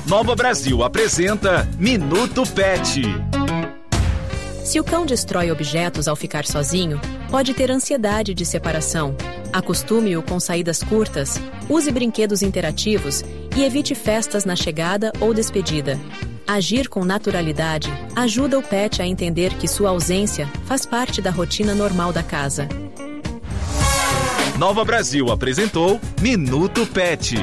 Nova Brasil apresenta Minuto Pet. Se o cão destrói objetos ao ficar sozinho, pode ter ansiedade de separação. Acostume-o com saídas curtas, use brinquedos interativos e evite festas na chegada ou despedida. Agir com naturalidade ajuda o pet a entender que sua ausência faz parte da rotina normal da casa. Nova Brasil apresentou Minuto Pet.